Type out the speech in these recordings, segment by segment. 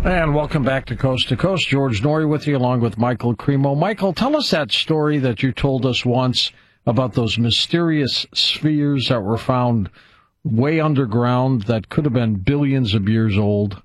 And welcome back to Coast. George Noory with you, along with Michael Cremo. Michael, tell us that story that you told us once about those mysterious spheres that were found way underground that could have been billions of years old.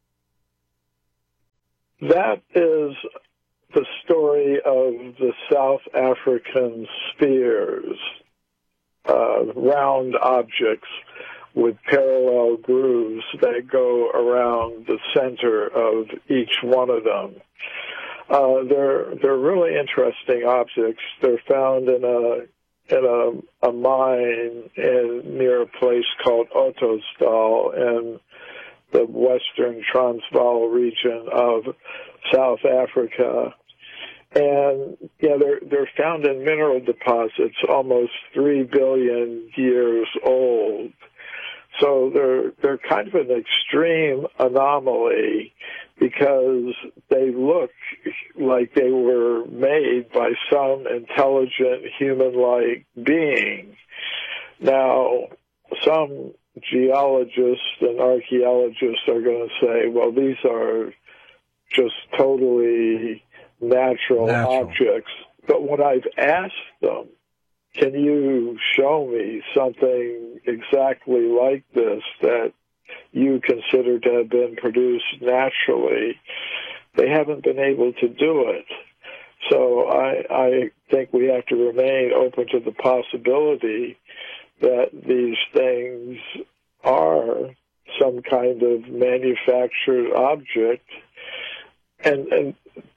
That is the story of the South African spheres, round objects with parallel grooves that go around the center of each one of them. They're really interesting objects. They're found in a mine near a place called Ottosdal in the western Transvaal region of South Africa. And yeah, they're found in mineral deposits almost 3 billion years old. So they're kind of an extreme anomaly because they look like they were made by some intelligent human-like being. Now, some geologists and archaeologists are going to say, well, these are just totally natural objects. But when I've asked them, can you show me something exactly like this that you consider to have been produced naturally, they haven't been able to do it. So I think we have to remain open to the possibility that these things are some kind of manufactured object, and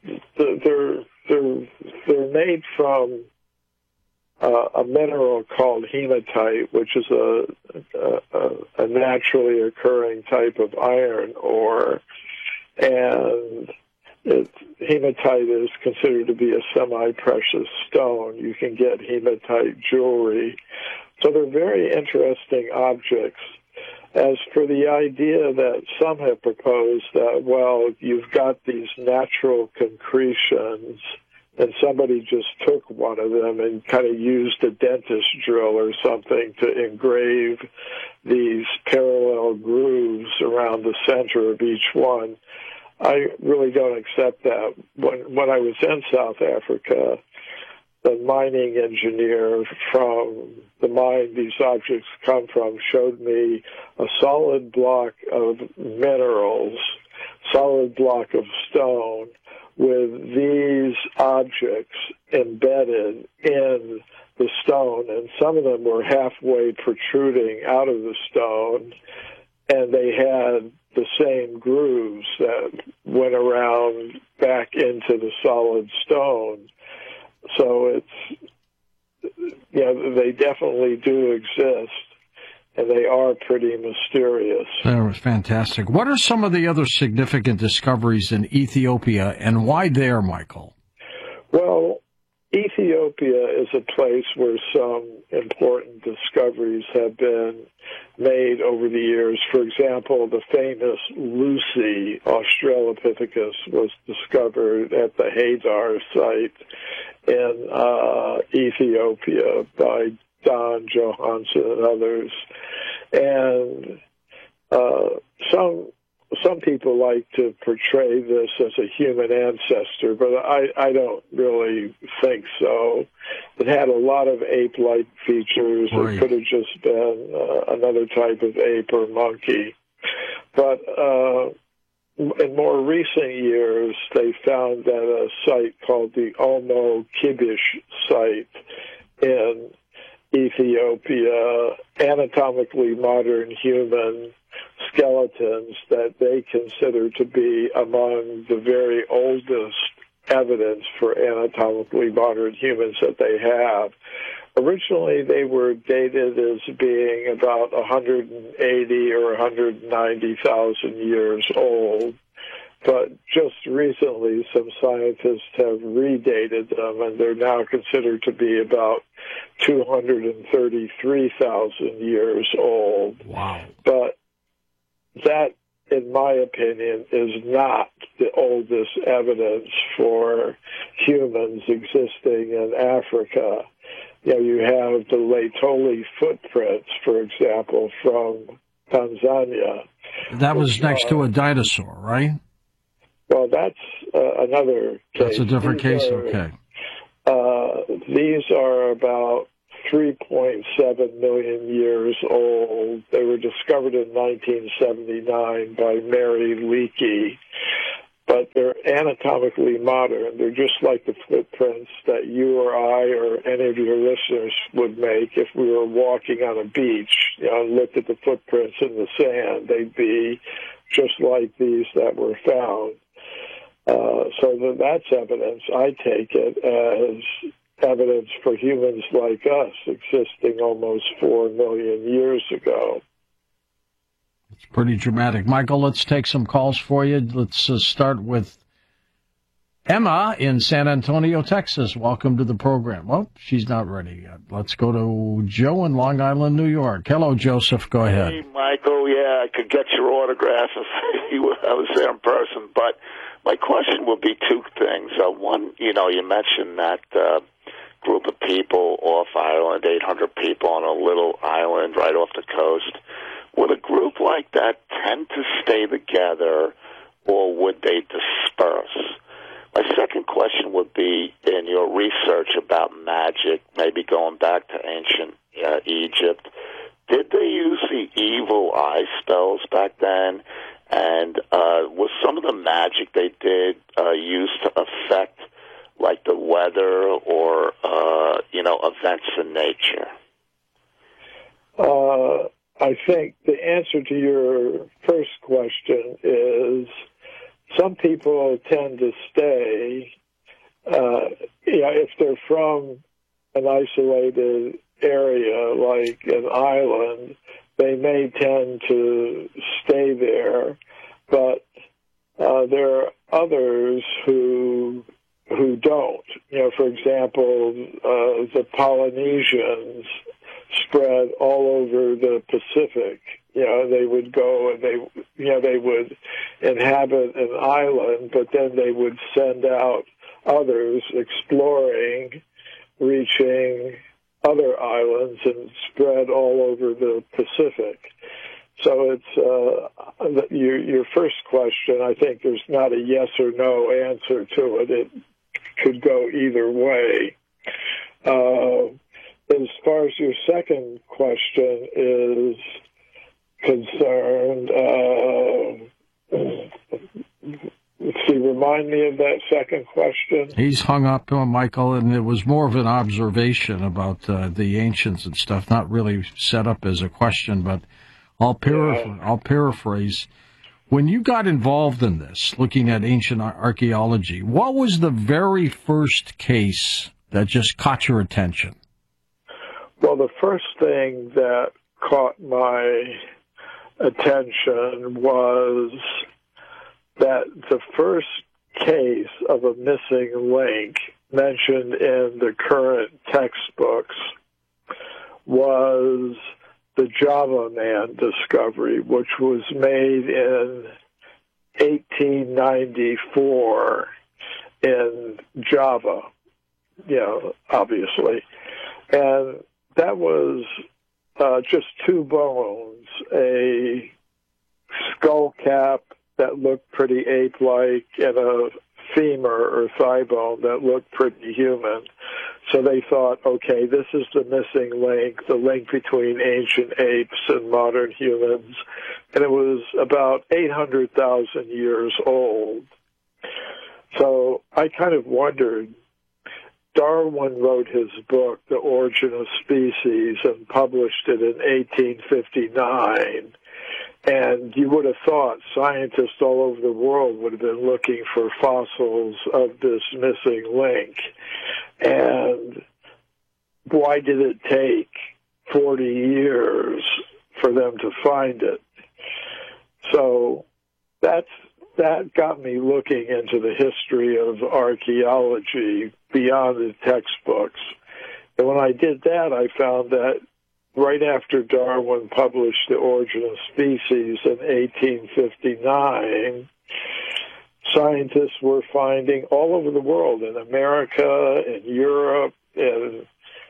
they're made from a mineral called hematite, which is a naturally occurring type of iron ore, and hematite is considered to be a semi-precious stone. You can get hematite jewelry. So they're very interesting objects. As for the idea that some have proposed that, well, you've got these natural concretions and somebody just took one of them and kind of used a dentist drill or something to engrave these parallel grooves around the center of each one, I really don't accept that. When I was in South Africa, the mining engineer from the mine these objects come from showed me a solid block of minerals, solid block of stone, with these objects embedded in the stone, and some of them were halfway protruding out of the stone, and they had the same grooves that went around back into the solid stone. So they definitely do exist, and they are pretty mysterious. That was fantastic. What are some of the other significant discoveries in Ethiopia, and why there, Michael? Well, Ethiopia is a place where some important discoveries have been made over the years. For example, the famous Lucy Australopithecus was discovered at the Hadar site in Ethiopia by Don Johansson and others. And some people like to portray this as a human ancestor, but I don't really think so. It had a lot of ape-like features. Right. It could have just been another type of ape or monkey. But in more recent years, they found that a site called the Omo Kibish site in Ethiopia, anatomically modern human skeletons that they consider to be among the very oldest evidence for anatomically modern humans that they have. Originally, they were dated as being about 180 or 190,000 years old. But just recently, some scientists have redated them, and they're now considered to be about 233,000 years old. Wow. But that, in my opinion, is not the oldest evidence for humans existing in Africa. You know, you have the Laetoli footprints, for example, from Tanzania. That was next to a dinosaur, right? Well, that's another case. That's a different case? Okay. These are about 3.7 million years old. They were discovered in 1979 by Mary Leakey, but they're anatomically modern. They're just like the footprints that you or I or any of your listeners would make if we were walking on a beach, and looked at the footprints in the sand. They'd be just like these that were found. So that's evidence. I take it as evidence for humans like us existing almost 4 million years ago. It's pretty dramatic. Michael, let's take some calls for you. Let's start with Emma in San Antonio, Texas. Welcome to the program. Well, she's not ready yet. Let's go to Joe in Long Island, New York. Hello, Joseph. Go ahead. Hey, Michael. Yeah, I could get your autograph if I was there in person. But my question would be two things. One, you mentioned that group of people off island, 800 people on a little island right off the coast. Would a group like that tend to stay together, or would they disperse? My second question would be, in your research about magic, maybe going back to ancient Egypt, did they use the evil eye spells back then? And was some of the magic they did used to affect, like, the weather or, events in nature? I think the answer to your first question is some people tend to stay, if they're from an isolated area like an island, they may tend to stay there, but there are others who don't. For example, the Polynesians spread all over the Pacific. They would go and they would inhabit an island, but then they would send out others exploring, reaching other islands, and spread all over the Pacific. So it's your first question. I think there's not a yes or no answer to it. It could go either way. As far as your second question is concerned, let's see, remind me of that second question. He's hung up on Michael, and it was more of an observation about the ancients and stuff, not really set up as a question, but I'll paraphrase. When you got involved in this, looking at ancient archaeology, what was the very first case that just caught your attention? Well, the first thing that caught my attention was that the first case of a missing link mentioned in the current textbooks was the Java Man discovery, which was made in 1894 in Java, obviously. And that was just two bones, a skull cap that looked pretty ape-like and a femur or thigh bone that looked pretty human. So they thought, okay, this is the missing link, the link between ancient apes and modern humans. And it was about 800,000 years old. So I kind of wondered, Darwin wrote his book, The Origin of Species, and published it in 1859. And you would have thought scientists all over the world would have been looking for fossils of this missing link. And why did it take 40 years for them to find it? So that got me looking into the history of archaeology beyond the textbooks. And when I did that, I found that right after Darwin published The Origin of Species in 1859, scientists were finding all over the world, in America, in Europe, in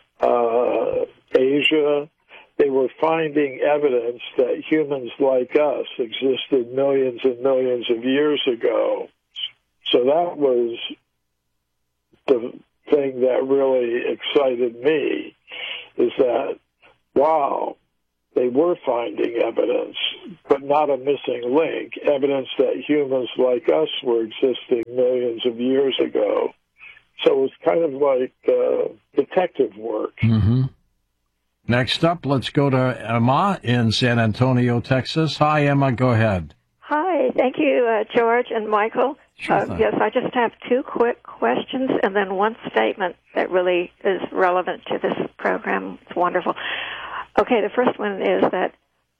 Asia, they were finding evidence that humans like us existed millions and millions of years ago. So that was the thing that really excited me, is that, wow, they were finding evidence, but not a missing link, evidence that humans like us were existing millions of years ago. So it was kind of like detective work. Mm-hmm. Next up, let's go to Emma in San Antonio, Texas. Hi, Emma. Go ahead. Hi. Thank you, George and Michael. Sure yes, I just have two quick questions and then one statement that really is relevant to this program. It's wonderful. Okay, the first one is that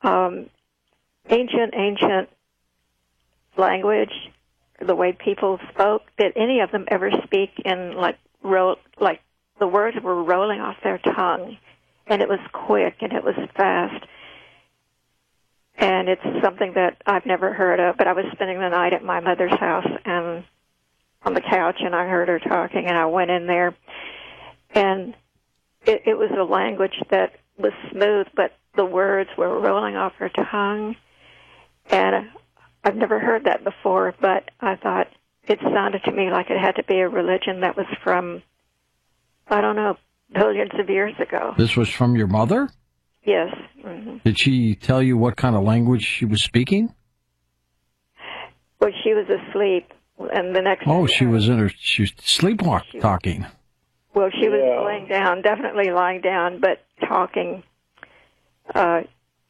ancient language, the way people spoke, did any of them ever speak in like the words were rolling off their tongue, and it was quick and it was fast, and it's something that I've never heard of. But I was spending the night at my mother's house and on the couch, and I heard her talking, and I went in there, and it was a language that was smooth, but the words were rolling off her tongue, and I've never heard that before, but I thought it sounded to me like it had to be a religion that was from, I don't know, billions of years ago. This was from your mother? Yes. Mm-hmm. Did she tell you what kind of language she was speaking? Well, she was asleep, and the next Oh, she was sleepwalking. Well, she was laying down, definitely lying down, but talking, and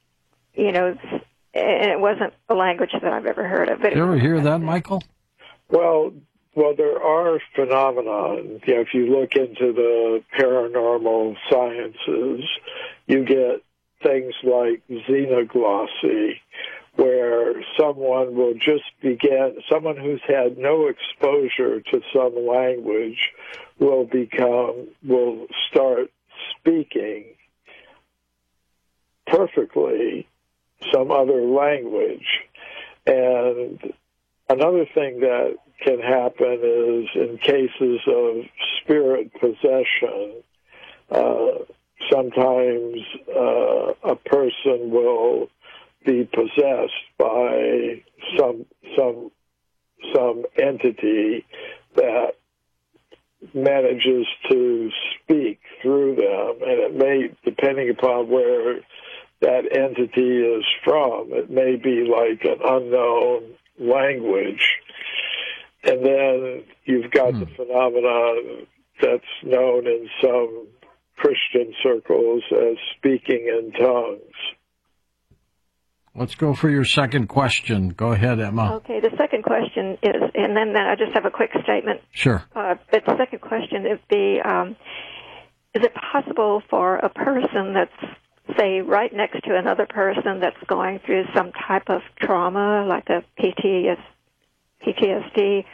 it wasn't a language that I've ever heard of. Did you ever hear that, Michael? Well, there are phenomena. If you look into the paranormal sciences, you get things like xenoglossy, where someone will someone who's had no exposure to some language will start speaking perfectly some other language. And another thing that can happen is in cases of spirit possession, sometimes a person will be possessed by some entity that manages to speak through them, and it may, depending upon where that entity is from, it may be like an unknown language. And then you've got the phenomenon that's known in some Christian circles as speaking in tongues. Let's go for your second question. Go ahead, Emma. Okay, the second question is, and then I just have a quick statement. Sure. But the second question would be, is it possible for a person that's, say, right next to another person that's going through some type of trauma, like a PTSD,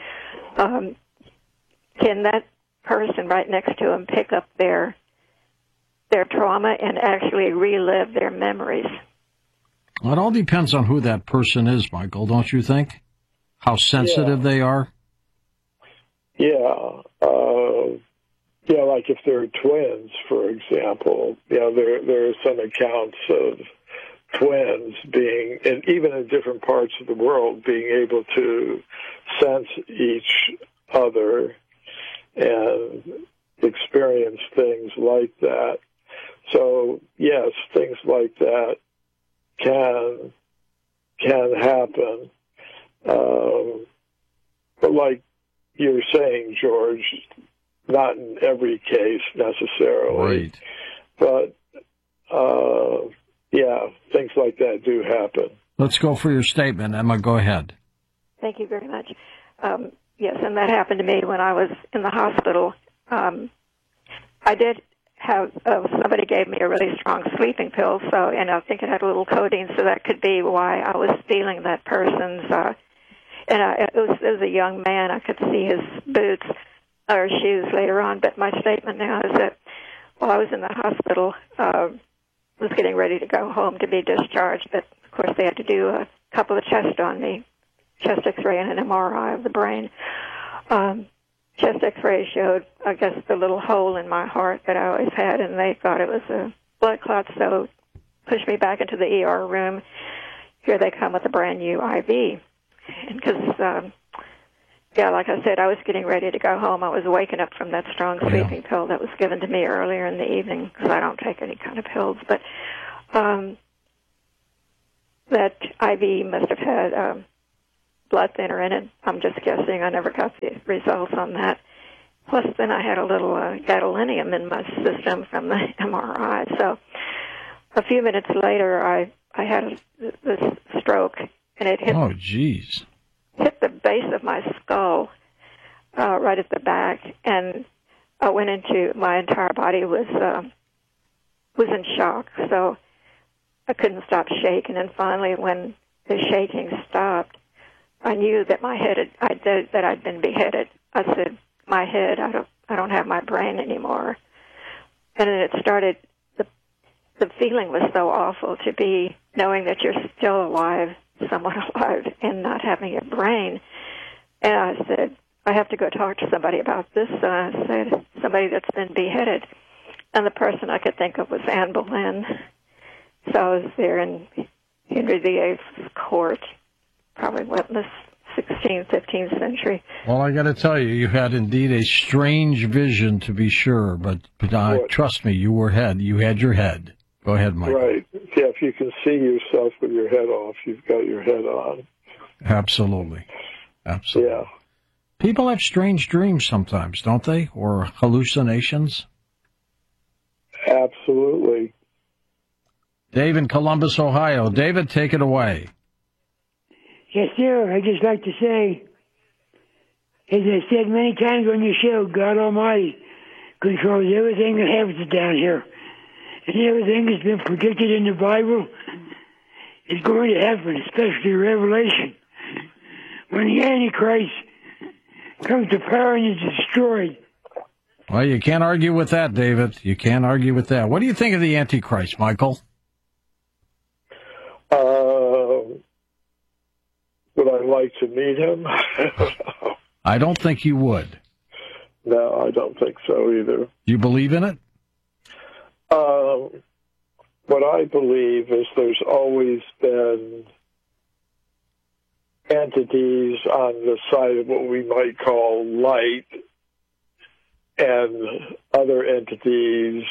can that person right next to him pick up their trauma and actually relive their memories? Well, it all depends on who that person is, Michael, don't you think? How sensitive they are? Yeah. Like if they're twins, for example, there are some accounts of twins being, and even in different parts of the world, being able to sense each other and experience things like that. So, yes, things like that can happen. But like you're saying, George, not in every case necessarily. Right. But, things like that do happen. Let's go for your statement, Emma. Go ahead. Thank you very much. Yes, and that happened to me when I was in the hospital. I did have somebody gave me a really strong sleeping pill, and I think it had a little codeine, so that could be why I was feeling that person's. It was a young man. I could see his boots or shoes later on. But my statement now is that while I was in the hospital, was getting ready to go home to be discharged, but of course they had to do a couple of tests on me, chest X-ray and an MRI of the brain. Chest X-ray showed, I guess, the little hole in my heart that I always had, and they thought it was a blood clot, so pushed me back into the ER room. Here they come with a brand new IV. And because like I said, I was getting ready to go home. I was waking up from that strong sleeping pill that was given to me earlier in the evening, because I don't take any kind of pills. But that IV must have had blood thinner in it. I'm just guessing. I never got the results on that. Plus, then I had a little gadolinium in my system from the MRI. So a few minutes later, I had this stroke, and it hit. Oh, geez. Hit the base of my skull, right at the back, and I went into, my entire body was in shock. So I couldn't stop shaking, and finally, when the shaking stopped, I knew that I'd been beheaded. I said, my head, I don't have my brain anymore. And then it started, the feeling was so awful to be knowing that you're still alive, somewhat alive, and not having a brain. And I said, I have to go talk to somebody about this. So I said, somebody that's been beheaded. And the person I could think of was Anne Boleyn. So I was there in Henry VIII's court, probably in the 16th, 15th century. Well, I got to tell you, you had indeed a strange vision, to be sure, but trust me, you had your head. Go ahead, Mike. Right. Yeah, if you can see yourself with your head off, you've got your head on. Absolutely. Yeah. People have strange dreams sometimes, don't they? Or hallucinations? Absolutely. Dave in Columbus, Ohio. David, take it away. Yes, sir. I'd just like to say, as I said many times on your show, God Almighty controls everything that happens down here. And everything that's been predicted in the Bible is going to happen, especially Revelation. When the Antichrist comes to power and is destroyed. Well, you can't argue with that, David. You can't argue with that. What do you think of the Antichrist, Michael? Would I like to meet him? I don't think you would. No, I don't think so either. You believe in it? What I believe is there's always been entities on the side of what we might call light and other entities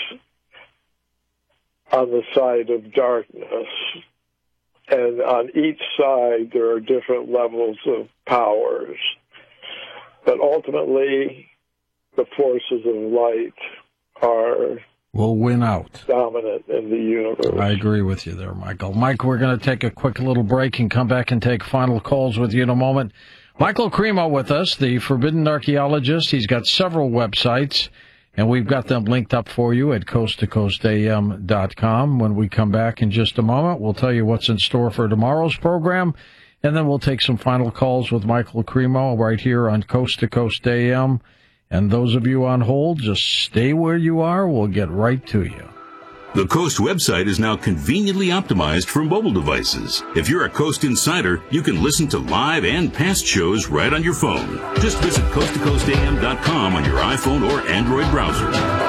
on the side of darkness. And on each side, there are different levels of powers. But ultimately, the forces of light will win out. Dominant in the universe. I agree with you there, Michael. Mike, we're going to take a quick little break and come back and take final calls with you in a moment. Michael Cremo with us, the Forbidden Archaeologist. He's got several websites, and we've got them linked up for you at coasttocoastam.com. When we come back in just a moment, we'll tell you what's in store for tomorrow's program, and then we'll take some final calls with Michael Cremo right here on Coast to Coast AM. And those of you on hold, just stay where you are. We'll get right to you. The Coast website is now conveniently optimized for mobile devices. If you're a Coast insider, you can listen to live and past shows right on your phone. Just visit coasttocoastam.com on your iPhone or Android browser.